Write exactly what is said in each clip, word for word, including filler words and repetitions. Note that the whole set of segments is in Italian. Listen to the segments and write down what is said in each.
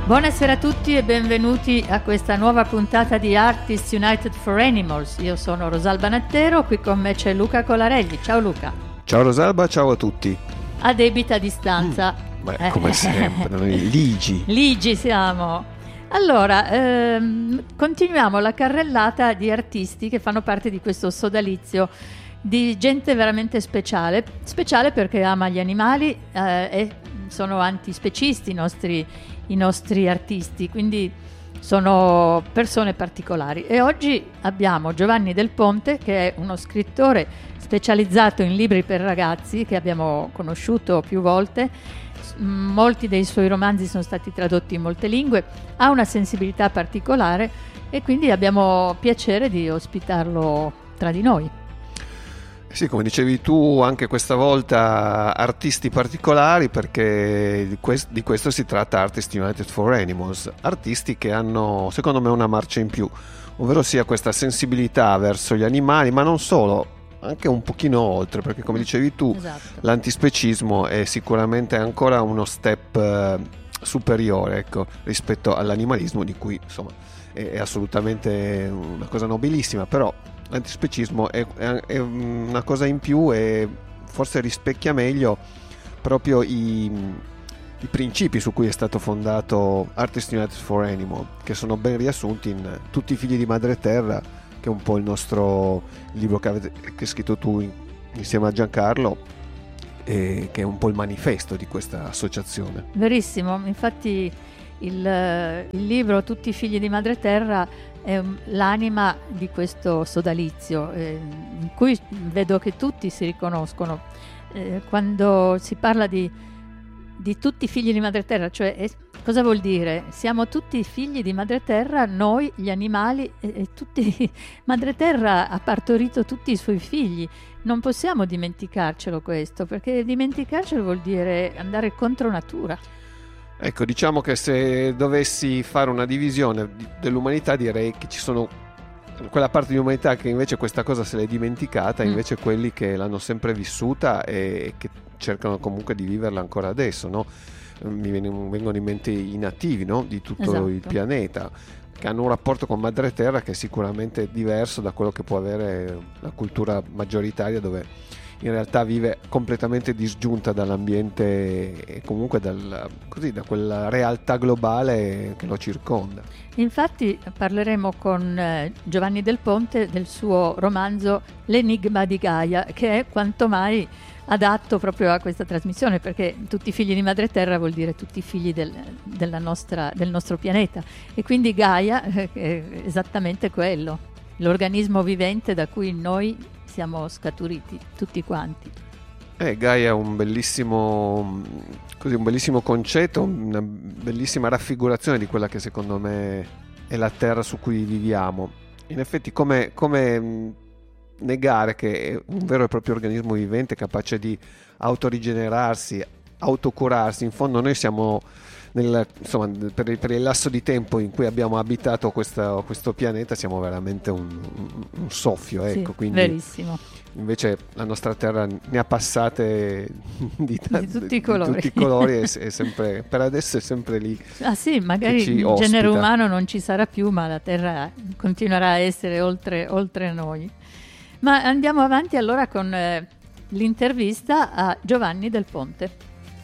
Buonasera a tutti e benvenuti a questa nuova puntata di Artists United for Animals. Io sono Rosalba Nattero, qui con me c'è Luca Colarelli. Ciao Luca. Ciao Rosalba, ciao a tutti. A debita distanza. Mm, beh, come sempre, noi ligi. Ligi siamo. Allora, ehm, continuiamo la carrellata di artisti che fanno parte di questo sodalizio di gente veramente speciale. Speciale perché ama gli animali eh, e sono antispecisti i nostri i nostri artisti, quindi sono persone particolari. E oggi abbiamo Giovanni Del Ponte, che è uno scrittore specializzato in libri per ragazzi che abbiamo conosciuto più volte. Molti dei suoi romanzi sono stati tradotti in molte lingue, ha una sensibilità particolare e quindi abbiamo piacere di ospitarlo tra di noi. Sì, come dicevi tu, anche questa volta artisti particolari, perché di, quest- di questo si tratta Artists United for Animals, artisti che hanno secondo me una marcia in più, ovvero sia questa sensibilità verso gli animali, ma non solo, anche un pochino oltre, perché come dicevi tu, esatto, l'antispecismo è sicuramente ancora uno step eh, superiore, ecco, rispetto all'animalismo, di cui insomma è, è assolutamente una cosa nobilissima, però l'antispecismo è, è, è una cosa in più e forse rispecchia meglio proprio i, i principi su cui è stato fondato Artists United for Animals, che sono ben riassunti in Tutti i figli di Madre Terra, che è un po' il nostro libro che, avete, che hai scritto tu in, insieme a Giancarlo, e che è un po' il manifesto di questa associazione. Verissimo, infatti il, il libro Tutti i figli di Madre Terra è l'anima di questo sodalizio, eh, in cui vedo che tutti si riconoscono. Eh, quando si parla di, di tutti i figli di Madre Terra, cioè eh, cosa vuol dire? Siamo tutti figli di Madre Terra, noi gli animali, e, e tutti, Madre Terra ha partorito tutti i suoi figli. Non possiamo dimenticarcelo questo, perché dimenticarcelo vuol dire andare contro natura. Ecco, diciamo che se dovessi fare una divisione dell'umanità, direi che ci sono quella parte di umanità che invece questa cosa se l'è dimenticata, mm. invece quelli che l'hanno sempre vissuta e che cercano comunque di viverla ancora adesso, no? Mi vengono in mente i nativi, no? Di tutto esatto. il pianeta, che hanno un rapporto con Madre Terra che è sicuramente diverso da quello che può avere la cultura maggioritaria, dove in realtà vive completamente disgiunta dall'ambiente e comunque dal, così, da quella realtà globale che lo circonda. Infatti parleremo con eh, Giovanni Del Ponte del suo romanzo L'enigma di Gaia, che è quanto mai adatto proprio a questa trasmissione, perché tutti i figli di Madre Terra vuol dire tutti i figli del, della nostra, del nostro pianeta, e quindi Gaia eh, è esattamente quello, l'organismo vivente da cui noi siamo scaturiti tutti quanti. Eh, Gaia è un bellissimo, così, un bellissimo concetto, una bellissima raffigurazione di quella che secondo me è la terra su cui viviamo. In effetti, come, come negare che è un vero e proprio organismo vivente capace di autorigenerarsi, autocurarsi? In fondo noi siamo nel, insomma, per, per il lasso di tempo in cui abbiamo abitato questa, questo pianeta, siamo veramente un, un, un soffio, ecco. Sì, quindi verissimo. Invece la nostra terra ne ha passate di, t- di tutti i colori, di tutti i colori e è sempre, per adesso è sempre lì. Ah sì, magari il ospita. Genere umano non ci sarà più, ma la terra continuerà a essere oltre, oltre noi. Ma andiamo avanti allora con eh, l'intervista a Giovanni Del Ponte.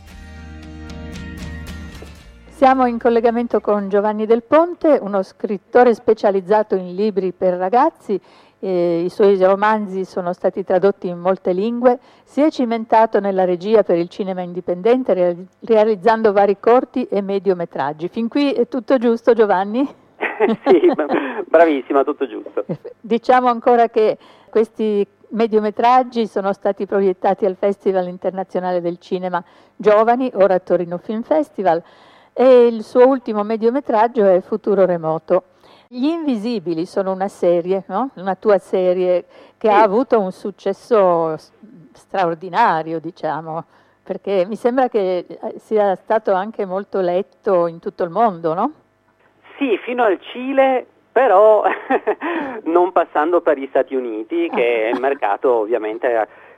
Siamo in collegamento con Giovanni Del Ponte, uno scrittore specializzato in libri per ragazzi. Eh, I suoi romanzi sono stati tradotti in molte lingue, si è cimentato nella regia per il cinema indipendente, reali- realizzando vari corti e mediometraggi. Fin qui è tutto giusto, Giovanni? Sì, bravissima, tutto giusto. Diciamo ancora che questi mediometraggi sono stati proiettati al Festival Internazionale del Cinema Giovani, ora a Torino Film Festival, e il suo ultimo mediometraggio è Futuro Remoto. Gli Invisibili sono una serie, no? Una tua serie che sì. ha avuto un successo straordinario, diciamo, perché mi sembra che sia stato anche molto letto in tutto il mondo, no? Sì, fino al Cile, però non passando per gli Stati Uniti, che è il mercato ovviamente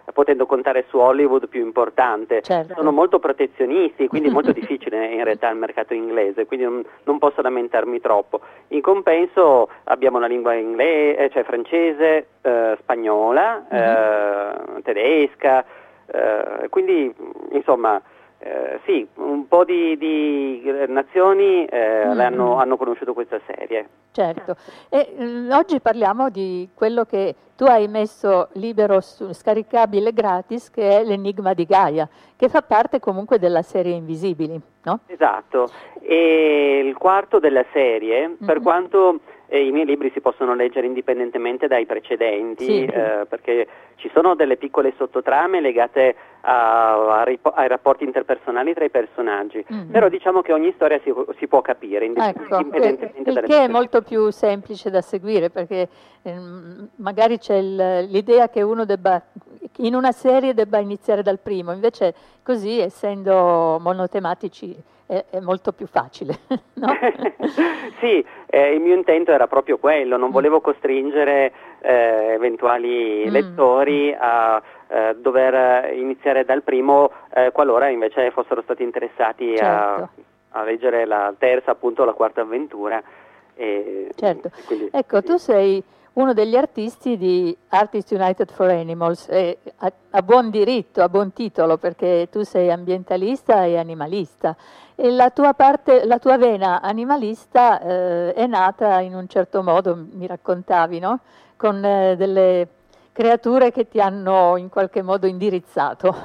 potendo contare su Hollywood più importante. Certo. Sono molto protezionisti, quindi è molto difficile in realtà il mercato inglese, quindi non, non posso lamentarmi troppo. In compenso abbiamo la lingua inglese, cioè francese, eh, spagnola, Mhm. eh, tedesca, eh, quindi insomma eh, sì, un po' di, di nazioni eh, Mm, l'hanno- mm. hanno conosciuto questa serie. Certo. E mm, oggi parliamo di quello che tu hai messo libero, su, scaricabile gratis, che è l'Enigma di Gaia, che fa parte comunque della serie Invisibili, no? Esatto, e il quarto della serie, per Mhm. quanto eh, i miei libri si possono leggere indipendentemente dai precedenti, Sì. eh, perché ci sono delle piccole sottotrame legate a- a ripo- ai rapporti interpersonali tra i personaggi, Mm. però diciamo che ogni storia si, si può capire indip- Ecco, indipendentemente che- il dalle che è precedenti. molto più semplice da seguire perché ehm, magari c'è il- l'idea che uno debba, in una serie debba iniziare dal primo, invece così, essendo monotematici, è, è molto più facile, no? Sì, eh, il mio intento era proprio quello, non Mm. volevo costringere eh, eventuali Mm. lettori a eh, dover iniziare dal primo eh, qualora invece fossero stati interessati a, Certo. a leggere la terza, appunto la quarta avventura. E, Certo. e quindi, Ecco, sì. tu sei uno degli artisti di Artists United for Animals, e a, a buon diritto, a buon titolo, perché tu sei ambientalista e animalista. E la tua parte, la tua vena animalista eh, è nata in un certo modo, mi raccontavi, no? Con eh, delle creature che ti hanno in qualche modo indirizzato.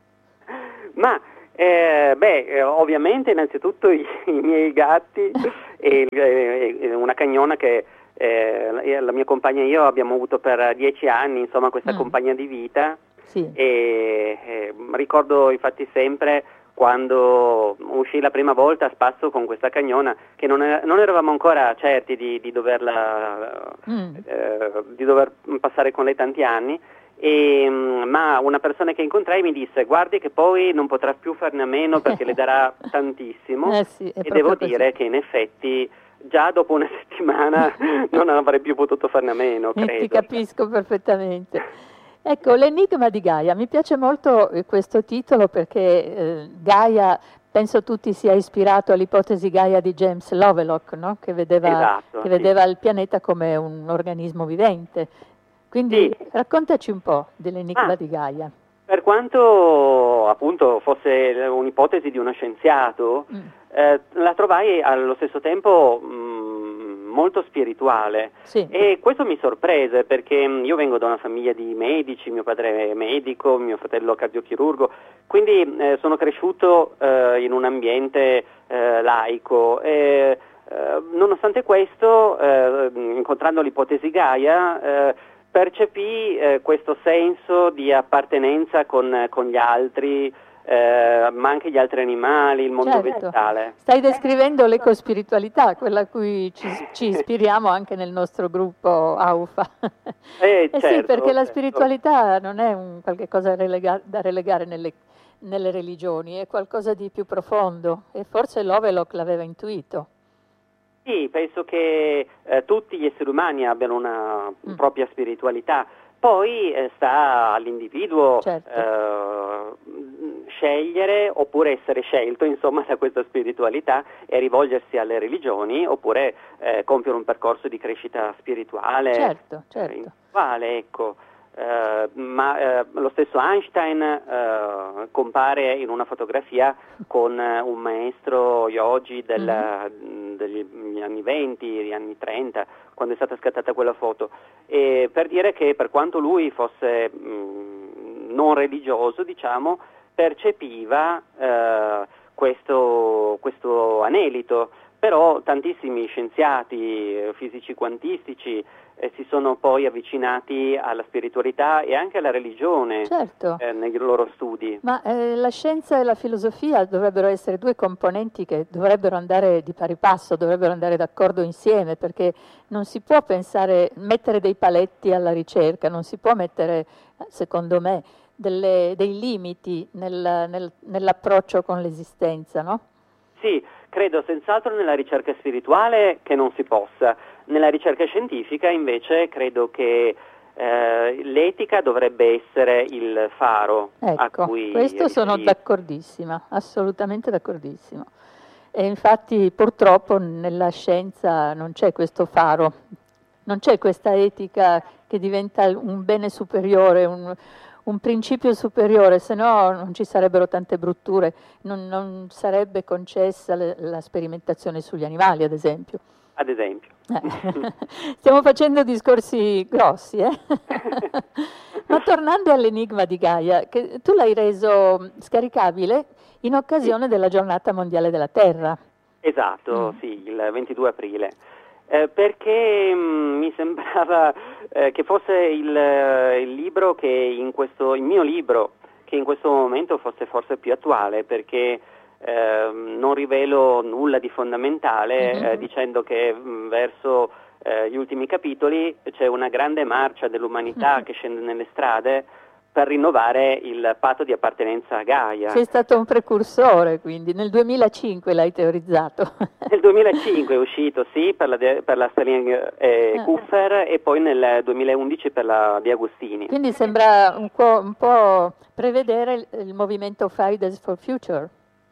Ma eh, beh, eh, ovviamente innanzitutto i, i miei gatti e, il- e- e una cagnona che eh, la la mia compagna e io abbiamo avuto per dieci anni, insomma, questa Mm. compagnia di vita. Sì. E eh, ricordo infatti sempre quando uscì la prima volta a spasso con questa cagnona che non, e- non eravamo ancora certi di, di doverla Mm. eh, di dover passare con lei tanti anni. E, mm, ma una persona che incontrai mi disse: guardi che poi non potrà più farne a meno perché le darà tantissimo. Eh sì, è E proprio devo così. dire che in effetti già dopo una settimana non avrei più potuto farne a meno, Eh, credo. Ti capisco perfettamente. Ecco, l'enigma di Gaia, mi piace molto eh, questo titolo perché eh, Gaia, penso tutti sia ispirato all'ipotesi Gaia di James Lovelock, no? Che vedeva, Esatto, che sì. vedeva il pianeta come un organismo vivente. Quindi Sì. raccontaci un po' dell'enigma Ah. di Gaia. Per quanto appunto fosse un'ipotesi di uno scienziato, Mm. eh, la trovai allo stesso tempo mh, molto spirituale. Sì. E questo mi sorprese perché mh, io vengo da una famiglia di medici, mio padre è medico, mio fratello cardiochirurgo, quindi eh, sono cresciuto eh, in un ambiente eh, laico. E, eh, nonostante questo, eh, incontrando l'ipotesi Gaia, eh, percepì eh, questo senso di appartenenza con, con gli altri, eh, ma anche gli altri animali, il mondo Certo. vegetale. Stai descrivendo l'ecospiritualità, quella a cui ci, ci ispiriamo anche nel nostro gruppo AUFA. Eh, Eh sì, certo, perché la certo. spiritualità non è un qualche cosa relega- da relegare nelle, nelle religioni, è qualcosa di più profondo e forse Lovelock l'aveva intuito. Sì, penso che eh, tutti gli esseri umani abbiano una Mm. propria spiritualità, poi eh, sta all'individuo Certo. eh, scegliere oppure essere scelto insomma da questa spiritualità e rivolgersi alle religioni oppure eh, compiere un percorso di crescita spirituale, Certo, eh, certo. individuale, ecco. Eh, ma eh, lo stesso Einstein eh, compare in una fotografia con eh, un maestro yogi del, Mhm. degli anni venti, degli anni trenta, quando è stata scattata quella foto, e per dire che per quanto lui fosse mh, non religioso, diciamo, percepiva eh, questo, questo anelito. Però tantissimi scienziati, eh, fisici quantistici eh, si sono poi avvicinati alla spiritualità e anche alla religione Certo. eh, nei loro studi. Ma eh, la scienza e la filosofia dovrebbero essere due componenti che dovrebbero andare di pari passo, dovrebbero andare d'accordo insieme, perché non si può pensare, mettere dei paletti alla ricerca, non si può mettere, secondo me, delle- dei limiti nel- nel- nell'approccio con l'esistenza, no? Sì, credo senz'altro nella ricerca spirituale che non si possa. Nella ricerca scientifica invece credo che eh, l'etica dovrebbe essere il faro ecco, a cui questo sono riferire. d'accordissima, assolutamente d'accordissimo. E infatti purtroppo nella scienza non c'è questo faro, non c'è questa etica che diventa un bene superiore, un, un principio superiore, se no non ci sarebbero tante brutture, non, non sarebbe concessa le, la sperimentazione sugli animali, ad esempio. Ad esempio. Eh. Stiamo facendo discorsi grossi, eh? Ma tornando all'enigma di Gaia, che tu l'hai reso scaricabile in occasione sì. della giornata mondiale della Terra. Esatto, mm. sì, il ventidue aprile. Eh, perché mh, mi sembrava eh, che fosse il, il libro che in questo, il mio libro, che in questo momento fosse forse più attuale, perché eh, non rivelo nulla di fondamentale mm-hmm. eh, dicendo che mh, verso eh, gli ultimi capitoli c'è una grande marcia dell'umanità mm-hmm. che scende nelle strade per rinnovare il patto di appartenenza a Gaia. Sei stato un precursore, quindi nel duemilacinque l'hai teorizzato. Nel duemilacinque è uscito, sì, per la, de, per la Stirling eh, Kupfer e poi nel duemilaundici per la De Agostini. Quindi sembra un po', un po' prevedere il, il movimento Fridays for Future.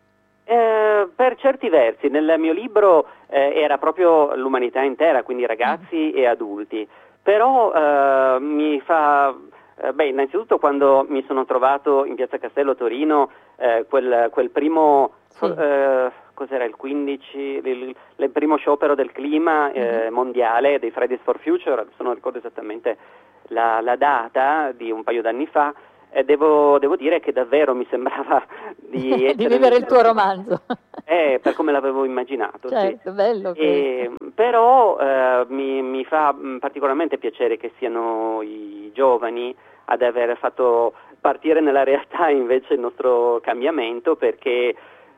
Eh, per certi versi, nel mio libro eh, era proprio l'umanità intera, quindi ragazzi mm. e adulti, però eh, mi fa... Eh, beh, innanzitutto quando mi sono trovato in Piazza Castello Torino, eh, quel, quel primo, sì. eh, cos'era il quindici, il, il primo sciopero del clima eh, mm-hmm. mondiale dei Fridays for Future, adesso non ricordo esattamente la, la data, di un paio d'anni fa, e devo, devo dire che davvero mi sembrava di, di vivere il tuo romanzo. Eh, per come l'avevo immaginato. Certo, sì. bello e, però eh, mi, mi fa particolarmente piacere che siano i giovani ad aver fatto partire nella realtà invece il nostro cambiamento, perché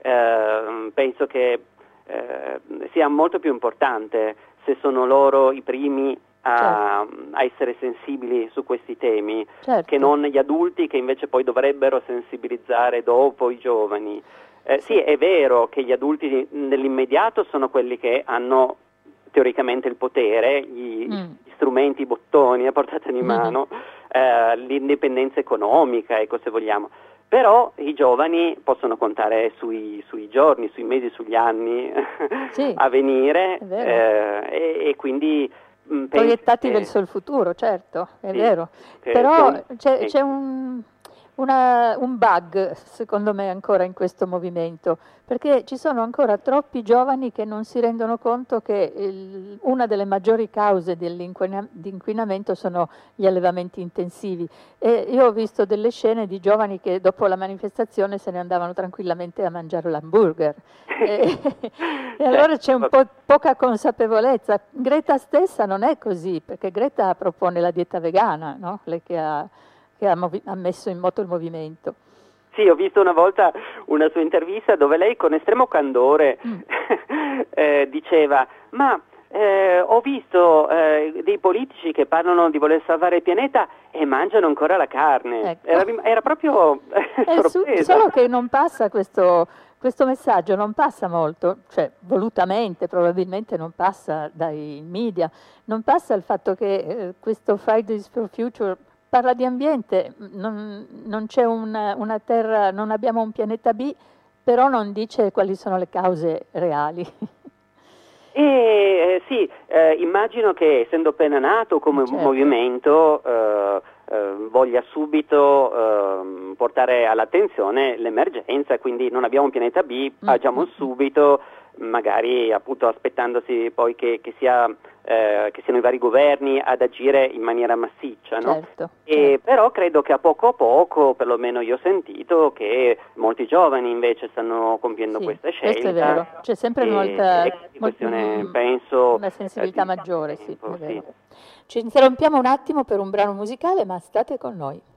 eh, penso che eh, sia molto più importante se sono loro i primi a, certo. a essere sensibili su questi temi, certo. che non gli adulti che invece poi dovrebbero sensibilizzare dopo i giovani. Eh, sì, è vero che gli adulti nell'immediato sono quelli che hanno teoricamente il potere, gli, mm. gli strumenti, i bottoni a portata di mano, mm-hmm. eh, l'indipendenza economica, ecco, se vogliamo. Però i giovani possono contare sui, sui giorni, sui mesi, sugli anni sì, a venire eh, e, e quindi mh, proiettati che... verso il futuro, certo, è sì, vero. che, Però che un... c'è, c'è un... Una, un bug secondo me ancora in questo movimento, perché ci sono ancora troppi giovani che non si rendono conto che il, una delle maggiori cause dell'inquinamento sono gli allevamenti intensivi, e io ho visto delle scene di giovani che dopo la manifestazione se ne andavano tranquillamente a mangiare l'hamburger e, e allora c'è un po' poca consapevolezza. Greta stessa non è così, perché Greta propone la dieta vegana, no? Lei che ha che ha, movi- ha messo in moto il movimento. Sì, ho visto una volta una sua intervista dove lei con estremo candore mm. eh, diceva ma eh, ho visto eh, dei politici che parlano di voler salvare il pianeta e mangiano ancora la carne. Ecco. Era, era proprio sorpresa. Su- solo che non passa questo, questo messaggio, non passa molto, cioè volutamente probabilmente non passa dai media, non passa il fatto che eh, questo Fridays for Future parla di ambiente, non, non c'è una, una terra, non abbiamo un pianeta B, però non dice quali sono le cause reali. E, eh, sì, eh, immagino che essendo appena nato come certo. movimento eh, eh, voglia subito eh, portare all'attenzione l'emergenza, quindi non abbiamo un pianeta B, mm. agiamo subito, magari appunto aspettandosi poi che, che sia Eh, che siano i vari governi ad agire in maniera massiccia, no? Certo, e, certo. Però credo che a poco a poco, perlomeno io ho sentito che molti giovani invece stanno compiendo sì, questa scelta. Questo è vero, c'è sempre e, molta, e questione, molta penso, una sensibilità eh, maggiore, tempo, sì, è vero. sì. Ci interrompiamo un attimo per un brano musicale, ma state con noi.